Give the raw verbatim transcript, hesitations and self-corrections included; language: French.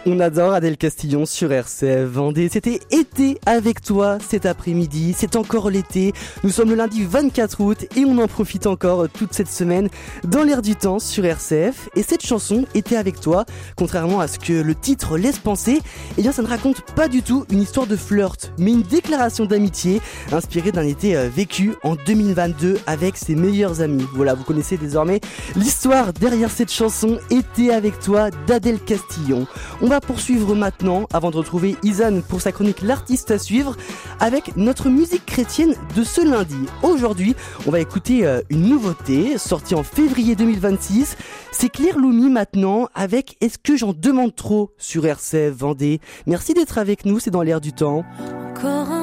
On adore Adèle Castillon sur R C F Vendée. C'était été avec toi cet après-midi. C'est encore l'été. Nous sommes le lundi vingt-quatre août et on en profite encore toute cette semaine dans l'air du temps sur R C F. Et cette chanson, Été avec toi, contrairement à ce que le titre laisse penser, eh bien ça ne raconte pas du tout une histoire de flirt, mais une déclaration d'amitié inspirée d'un été vécu en deux mille vingt-deux avec ses meilleurs amis. Voilà, vous connaissez désormais l'histoire derrière cette chanson Été avec toi d'Adèle Castillon. On va poursuivre maintenant avant de retrouver Izan pour sa chronique L'artiste à suivre avec notre musique chrétienne de ce lundi. Aujourd'hui, on va écouter euh, une nouveauté sortie en février deux mille vingt-six. C'est Claire Loumi maintenant avec Est-ce que j'en demande trop sur R C F Vendée. Merci d'être avec nous, c'est dans l'air du temps. Encore un